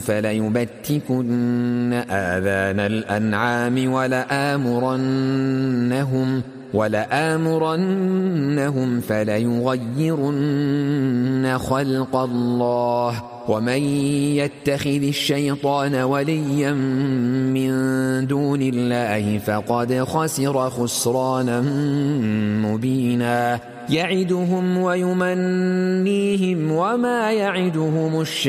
فليبتكن آذان الأنعام ولآمرنهم فليغيرن خلق الله ومن يتخذ الشيطان وليا من دون الله فقد خسر خسرانا مبينا يعدهم ويمنيهم وما يعدهم الشيطان